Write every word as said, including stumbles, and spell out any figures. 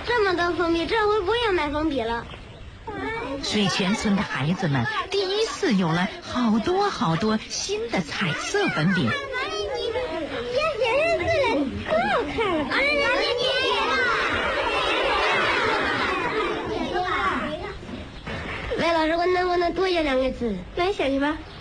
这么多粉笔，这回不用买粉笔了。 水泉村的孩子们第一次有了好多好多新的彩色粉笔。 要写上字了，可好看了！啊，喂，老师，我能不能多写两个字？ 来写去吧。